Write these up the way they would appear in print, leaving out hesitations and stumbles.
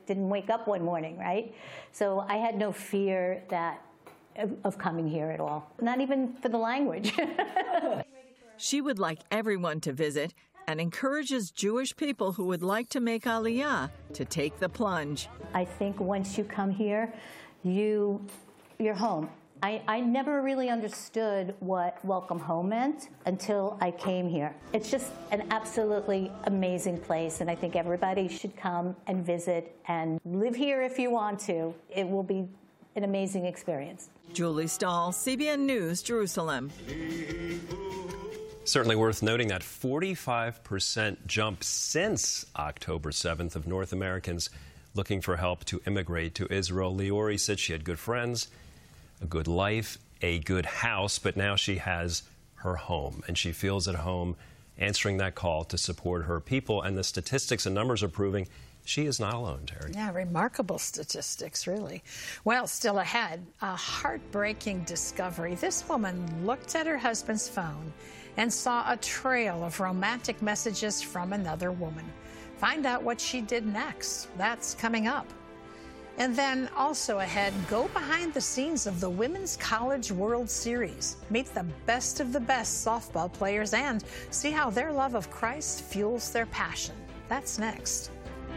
didn't wake up one morning, right? So I had no fear of coming here at all, not even for the language. She would like everyone to visit and encourages Jewish people who would like to make Aliyah to take the plunge. I think once you come here, you're home. I never really understood what welcome home meant until I came here. It's just an absolutely amazing place, and I think everybody should come and visit and live here if you want to. It will be an amazing experience. Julie Stahl, CBN News, Jerusalem. Certainly worth noting that 45% jump since October 7th of North Americans looking for help to immigrate to Israel. Liori said she had good friends, a good life, a good house, but now she has her home, and she feels at home answering that call to support her people. And the statistics and numbers are proving she is not alone, Terry. Yeah, remarkable statistics, really. Well, still ahead, a heartbreaking discovery. This woman looked at her husband's phone and saw a trail of romantic messages from another woman. Find out what she did next. That's coming up. And then also ahead, go behind the scenes of the Women's College World Series. Meet the best of the best softball players and see how their love of Christ fuels their passion. That's next.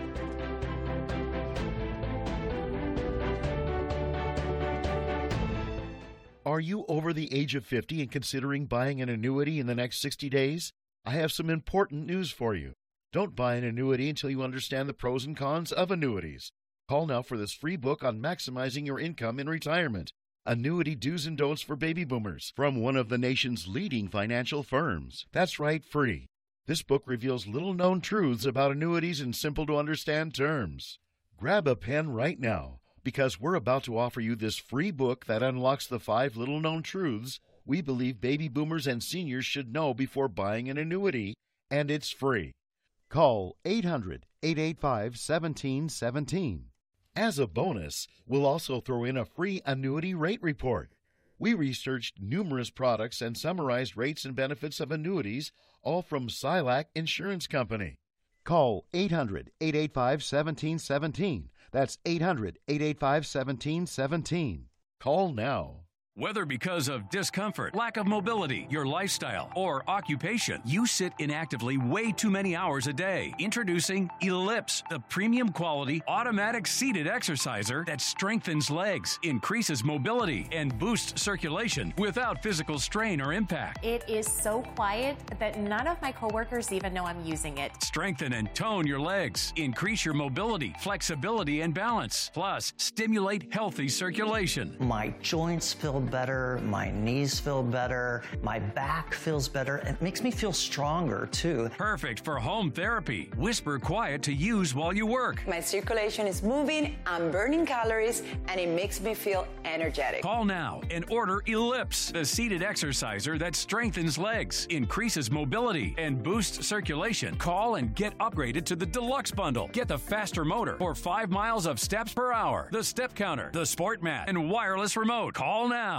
Are you over the age of 50 and considering buying an annuity in the next 60 days? I have some important news for you. Don't buy an annuity until you understand the pros and cons of annuities. Call now for this free book on maximizing your income in retirement. Annuity Do's and Don'ts for Baby Boomers from one of the nation's leading financial firms. That's right, free. This book reveals little-known truths about annuities in simple-to-understand terms. Grab a pen right now, because we're about to offer you this free book that unlocks the 5 little-known truths we believe baby boomers and seniors should know before buying an annuity, and it's free. Call 800-885-1717. As a bonus, we'll also throw in a free annuity rate report. We researched numerous products and summarized rates and benefits of annuities, all from Silac Insurance Company. Call 800-885-1717. That's 800-885-1717. Call now. Whether because of discomfort, lack of mobility, your lifestyle, or occupation, you sit inactively way too many hours a day. Introducing Ellipse, the premium quality automatic seated exerciser that strengthens legs, increases mobility, and boosts circulation without physical strain or impact. It is so quiet that none of my coworkers even know I'm using it. Strengthen and tone your legs, increase your mobility, flexibility, and balance, plus stimulate healthy circulation. My joints feel better, my knees feel better, my back feels better. It makes me feel stronger too. Perfect for home therapy. Whisper quiet to use while you work. My circulation is moving, I'm burning calories, and it makes me feel energetic. Call now and order Ellipse, the seated exerciser that strengthens legs, increases mobility, and boosts circulation. Call and get upgraded to the Deluxe Bundle. Get the faster motor for 5 miles of steps per hour, the step counter, the sport mat, and wireless remote. Call now.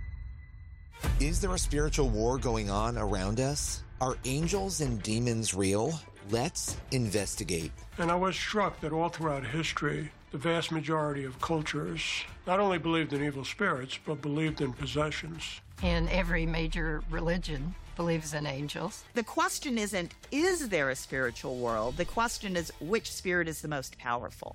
Is there a spiritual war going on around us? Are angels and demons real? Let's investigate. And I was struck that all throughout history, the vast majority of cultures not only believed in evil spirits, but believed in possessions. And every major religion believes in angels. The question isn't, is there a spiritual world? The question is, which spirit is the most powerful?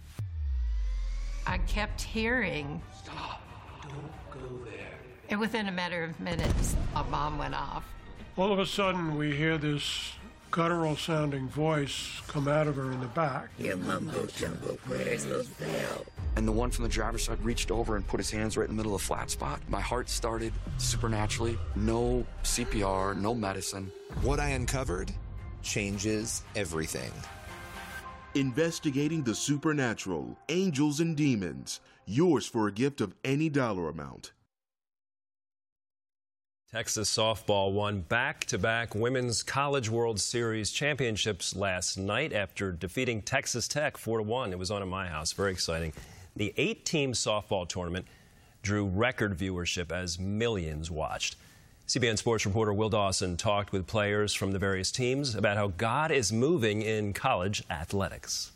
I kept hearing, "Stop, don't go there." And within a matter of minutes, a bomb went off. All of a sudden, we hear this guttural-sounding voice come out of her in the back. Your mumbo-jumbo prayers will fail. And the one from the driver's side reached over and put his hands right in the middle of the flat spot. My heart started supernaturally. No CPR, no medicine. What I uncovered changes everything. Investigating the supernatural, angels and demons. Yours for a gift of any dollar amount. Texas softball won back-to-back Women's College World Series championships last night after defeating Texas Tech 4-1. It was on at my house. Very exciting. The 8-team softball tournament drew record viewership as millions watched. CBN Sports reporter Will Dawson talked with players from the various teams about how God is moving in college athletics.